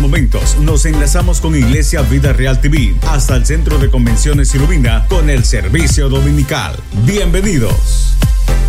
momentos nos enlazamos con Iglesia Vida Real TV hasta el Centro de Convenciones Ilumina con el servicio dominical. Bienvenidos.